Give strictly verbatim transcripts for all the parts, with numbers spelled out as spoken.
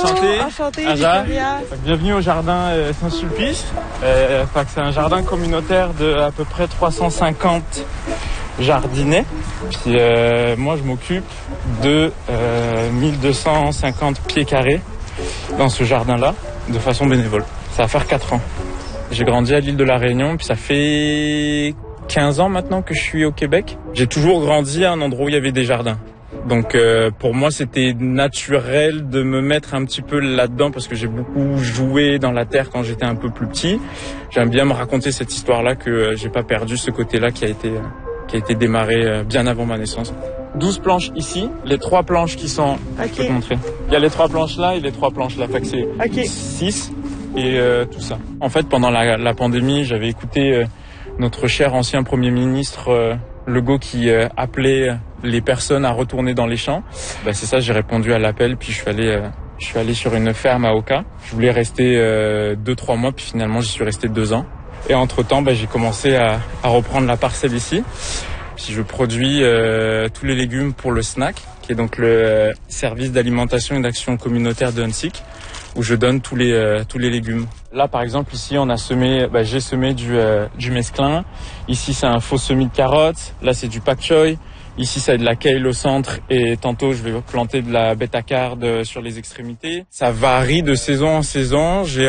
enchanté. Enchanté, Aja. Victoria. Bienvenue au jardin euh, Saint-Sulpice. Euh, c'est un jardin communautaire de à peu près trois cent cinquante jardinets. Puis euh, moi, je m'occupe de euh, mille deux cent cinquante pieds carrés dans ce jardin-là, de façon bénévole. Ça va faire quatre ans. J'ai grandi à l'île de la Réunion, puis ça fait quinze ans maintenant que je suis au Québec. J'ai toujours grandi à un endroit où il y avait des jardins. Donc euh, pour moi, c'était naturel de me mettre un petit peu là-dedans parce que j'ai beaucoup joué dans la terre quand j'étais un peu plus petit. J'aime bien me raconter cette histoire-là que euh, j'ai pas perdu ce côté-là qui a été euh, qui a été démarré euh, bien avant ma naissance. douze planches ici, les trois planches qui sont... Okay. Je peux te montrer. Il y a les trois planches là et les trois planches là. Fait que c'est okay. six et euh, tout ça. En fait, pendant la, la pandémie, j'avais écouté euh, notre cher ancien Premier ministre euh, Legault qui euh, appelait les personnes à retourner dans les champs. Ben, c'est ça, j'ai répondu à l'appel, puis je suis allé, euh, je suis allé sur une ferme à Oka. Je voulais rester euh, deux, trois mois, puis finalement j'y suis resté deux ans. Et entre-temps, ben, j'ai commencé à, à reprendre la parcelle ici. Puis je produis euh, tous les légumes pour le snack, qui est donc le euh, service d'alimentation et d'action communautaire de Huntsic, où je donne tous les euh, tous les légumes. Là, par exemple, ici, on a semé, bah, j'ai semé du euh, du mesclun. Ici, c'est un faux semis de carottes. Là, c'est du pak choy. Ici, c'est de la kale au centre et tantôt, je vais planter de la bêta-carde sur les extrémités. Ça varie de saison en saison. J'ai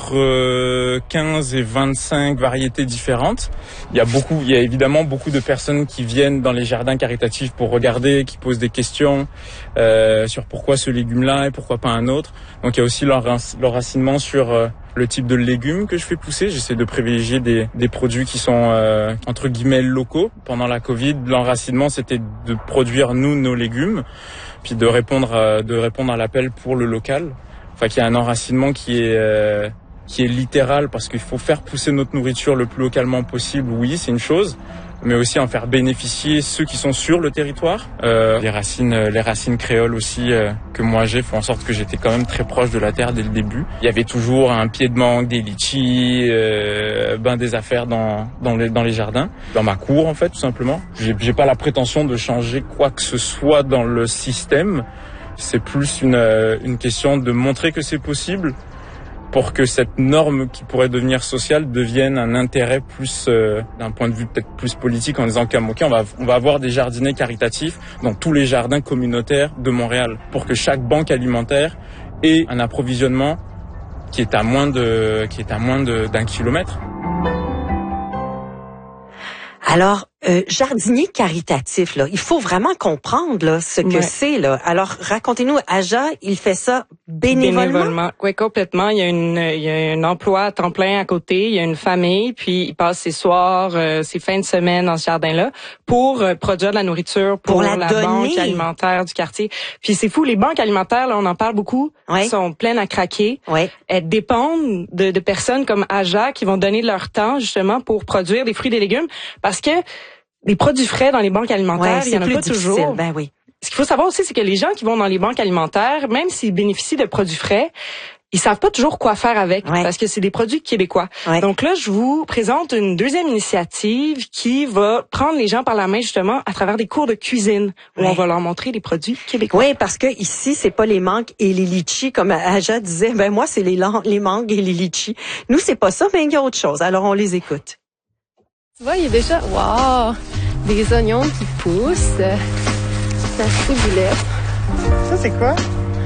entre quinze et vingt-cinq variétés différentes. Il y a beaucoup, il y a évidemment beaucoup de personnes qui viennent dans les jardins caritatifs pour regarder, qui posent des questions euh, sur pourquoi ce légume-là et pourquoi pas un autre. Donc, il y a aussi l'enracinement sur euh, le type de légumes que je fais pousser. J'essaie de privilégier des, des produits qui sont euh, entre guillemets locaux. Pendant la Covid, l'enracinement, c'était de produire nous nos légumes, puis de répondre à, de répondre à l'appel pour le local. Enfin, qu'il y a un enracinement qui est euh, qui est littéral parce qu'il faut faire pousser notre nourriture le plus localement possible. Oui, c'est une chose, mais aussi en faire bénéficier ceux qui sont sur le territoire. Euh, les racines, les racines créoles aussi euh, que moi j'ai font en sorte que j'étais quand même très proche de la terre dès le début. Il y avait toujours un pied de mangue, des litchis, euh, ben des affaires dans dans les dans les jardins, dans ma cour en fait tout simplement. J'ai, j'ai pas la prétention de changer quoi que ce soit dans le système. C'est plus une une question de montrer que c'est possible, pour que cette norme qui pourrait devenir sociale devienne un intérêt plus euh, d'un point de vue peut-être plus politique, en disant qu'à okay, on va on va avoir des jardiniers caritatifs dans tous les jardins communautaires de Montréal pour que chaque banque alimentaire ait un approvisionnement qui est à moins de qui est à moins de, d'un kilomètre. Alors, euh, jardinier caritatif, là, il faut vraiment comprendre là ce que ouais. c'est là. Alors, racontez-nous, Aja, il fait ça bénévolement. Bénévolement, oui, complètement. Il y a une, il y a un emploi à temps plein à côté. Il y a une famille, puis il passe ses soirs, euh, ses fins de semaine dans ce jardin-là pour euh, produire de la nourriture pour, pour la, la banque alimentaire du quartier. Puis c'est fou, les banques alimentaires, là, on en parle beaucoup, ouais. sont pleines à craquer. Ouais. Elles dépendent de, de personnes comme Aja qui vont donner de leur temps justement pour produire des fruits et des légumes, parce que les produits frais dans les banques alimentaires, ouais, il y en a pas difficile. toujours. Ben oui. Ce qu'il faut savoir aussi, c'est que les gens qui vont dans les banques alimentaires, même s'ils bénéficient de produits frais, ils savent pas toujours quoi faire avec, ouais. parce que c'est des produits québécois. Ouais. Donc là, je vous présente une deuxième initiative qui va prendre les gens par la main justement à travers des cours de cuisine où ouais. on va leur montrer les produits québécois. Oui, parce que ici, c'est pas les mangues et les litchis comme Aja disait. Ben moi, c'est les, les mangues et les litchis. Nous, c'est pas ça, mais il y a autre chose. Alors, on les écoute. Tu vois, il y a déjà, wow, des oignons qui poussent, la ciboulette. Ça, c'est quoi?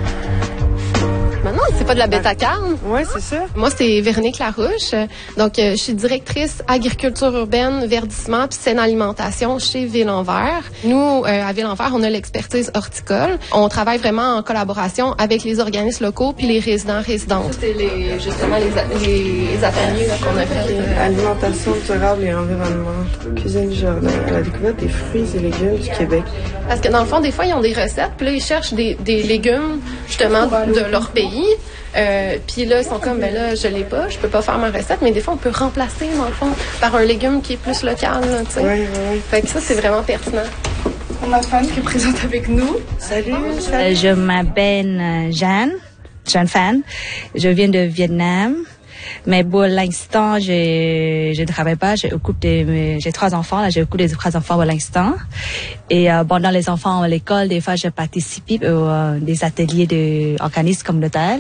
Ben non, c'est pas de la bêta-carne. Oui, c'est ça. Moi, c'est Véronique Larouche. Donc, euh, je suis directrice agriculture urbaine, verdissement puis saine alimentation chez Ville-en-Vert. Nous, euh, à Ville-en-Vert, on a l'expertise horticole. On travaille vraiment en collaboration avec les organismes locaux puis les résidents résidentes. C'était les, justement les, les ateliers là, qu'on a fait. Euh, alimentation durable et environnement. Cuisine du jardin. La découverte des fruits et légumes du Québec. Parce que dans le fond, des fois, ils ont des recettes puis là, ils cherchent des, des légumes justement de leur pays. Euh, puis là, ils sont comme, ben là, je l'ai pas, je peux pas faire ma recette, mais des fois, on peut remplacer, dans le fond, par un légume qui est plus local, tu sais. Oui, oui, oui. Fait que ça, c'est vraiment pertinent. On a Fan qui est présente avec nous. Salut, salut. Je m'appelle Jeanne, Jeanne Fan. Je viens de Vietnam. Mais pour l'instant, je je ne travaille pas. Je occupe de, j'ai trois enfants. Là, je occupe des trois enfants pour l'instant. Et euh, pendant les enfants à l'école, des fois, je participe aux euh, des ateliers d'organismes communautaires.